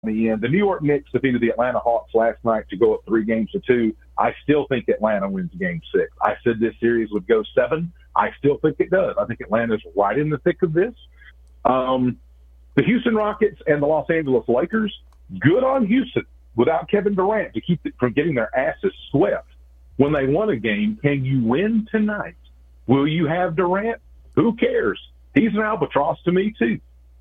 me in. The New York Knicks defeated the Atlanta Hawks last night to go up 3-2. I still think Atlanta wins Game 6. I said this series would go 7. I still think it does. I think Atlanta's right in the thick of this. The Houston Rockets and the Los Angeles Lakers, good on Houston without Kevin Durant to keep it from getting their asses swept. When they won a game, can you win tonight? Will you have Durant? Who cares? He's an albatross to me, too.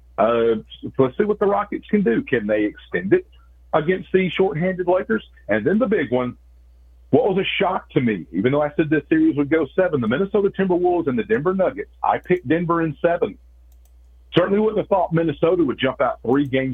Let's see what the Rockets can do. Can they extend it against the shorthanded Lakers? And then the big one, what was a shock to me, even though I said this series would go 7, the Minnesota Timberwolves and the Denver Nuggets. I picked Denver in 7. Certainly wouldn't have thought Minnesota would jump out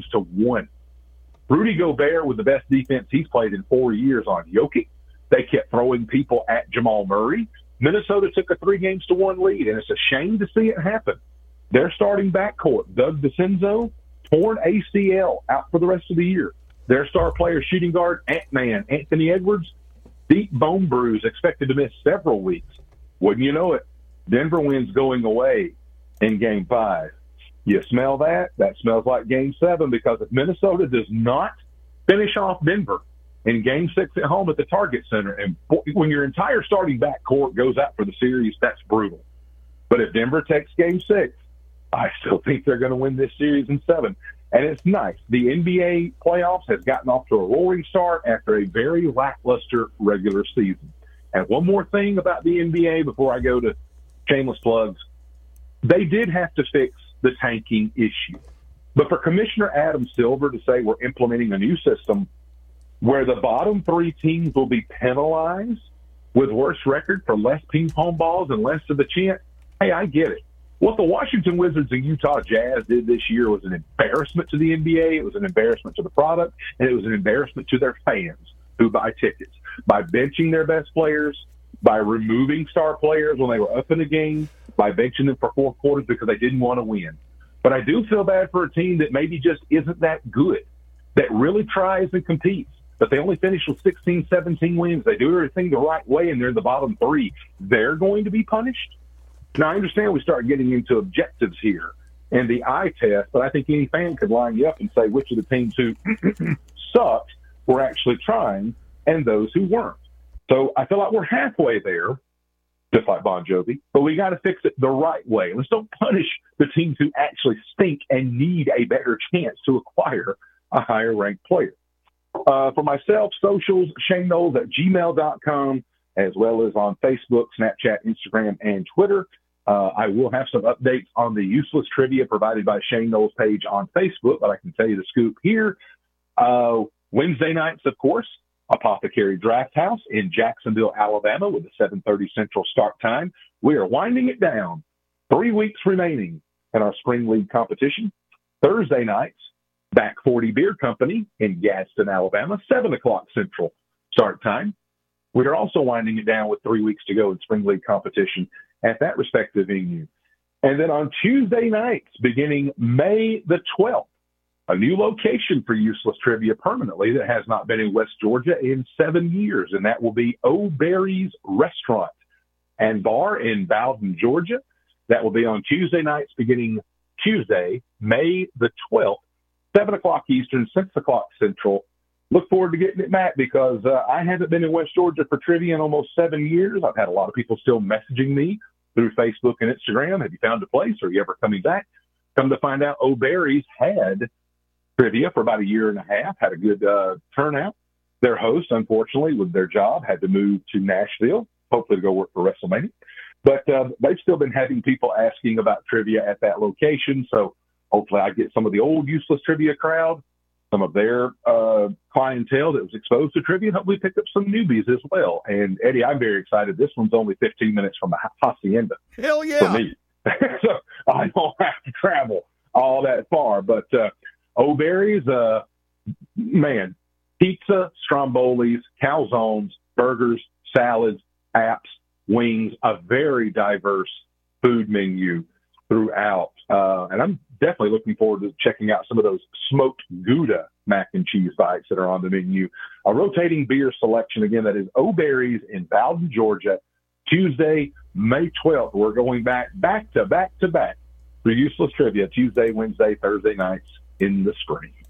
3-1. Rudy Gobert with the best defense he's played in 4 years on Jokic. They kept throwing people at Jamal Murray. Minnesota took a 3-1 lead, and it's a shame to see it happen. Their starting backcourt, Doug DeCenzo, torn ACL, out for the rest of the year. Their star player, shooting guard, Ant-Man, Anthony Edwards, deep bone bruise, expected to miss several weeks. Wouldn't you know it, Denver wins going away in Game 5. You smell that? That smells like Game 7, because if Minnesota does not finish off Denver in Game 6 at home at the Target Center, and when your entire starting backcourt goes out for the series, that's brutal. But if Denver takes Game 6, I still think they're going to win this series in 7. And it's nice. The NBA playoffs has gotten off to a roaring start after a very lackluster regular season. And one more thing about the NBA before I go to shameless plugs. They did have to fix the tanking issue. But for Commissioner Adam Silver to say we're implementing a new system where the bottom 3 teams will be penalized with worse record for less ping pong balls and less of the chant, hey, I get it. What the Washington Wizards and Utah Jazz did this year was an embarrassment to the NBA. It was an embarrassment to the product, and it was an embarrassment to their fans who buy tickets. By benching their best players, by removing star players when they were up in the game, by benching them for 4 quarters because they didn't want to win. But I do feel bad for a team that maybe just isn't that good, that really tries and competes, but they only finish with 16, 17 wins. They do everything the right way, and they're in the bottom 3. They're going to be punished. Now, I understand we start getting into objectives here and the eye test, but I think any fan could line you up and say which of the teams who sucked were actually trying and those who weren't. So I feel like we're halfway there, just like Bon Jovi, but we got to fix it the right way. Let's don't punish the teams who actually stink and need a better chance to acquire a higher-ranked player. For myself, socials, ShaneKnowles@gmail.com, as well as on Facebook, Snapchat, Instagram, and Twitter. I will have some updates on the useless trivia provided by Shane Knowles page on Facebook, but I can tell you the scoop here. Wednesday nights, of course, Apothecary Draft House in Jacksonville, Alabama, with a 7:30 Central start time. We are winding it down. 3 weeks remaining in our spring league competition. Thursday nights, Back 40 Beer Company in Gadsden, Alabama, 7 o'clock Central start time. We are also winding it down with 3 weeks to go in spring league competition at that respective venue. And then on Tuesday nights, beginning May the 12th, a new location for Useless Trivia permanently that has not been in West Georgia in 7 years, and that will be O'Berry's Restaurant and Bar in Bowden, Georgia. That will be on Tuesday nights, beginning Tuesday, May the 12th, 7 o'clock Eastern, 6 o'clock Central. Look forward to getting it back because I haven't been in West Georgia for trivia in almost 7 years. I've had a lot of people still messaging me through Facebook and Instagram. Have you found a place? Are you ever coming back? Come to find out, O'Berry's had trivia for about a year and a half, had a good turnout. Their host, unfortunately, with their job, had to move to Nashville, hopefully to go work for WrestleMania. But they've still been having people asking about trivia at that location. So hopefully I get some of the old Useless Trivia crowd, some of their clientele that was exposed to trivia, and hopefully pick up some newbies as well. And, Eddie, I'm very excited. This one's only 15 minutes from the Hacienda. Hell yeah. For me. So I don't have to travel all that far. But O'Berry's, man, pizza, strombolis, calzones, burgers, salads, apps, wings, a very diverse food menu throughout. And I'm definitely looking forward to checking out some of those smoked Gouda mac and cheese bites that are on the menu. A rotating beer selection, again, that is O'Berry's in Bowden, Georgia, Tuesday, May 12th. We're going back to back for Useless Trivia, Tuesday, Wednesday, Thursday nights in the spring.